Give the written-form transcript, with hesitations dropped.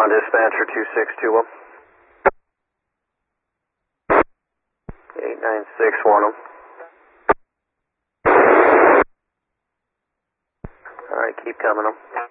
On dispatcher 2621. 8961. Alright, keep coming them.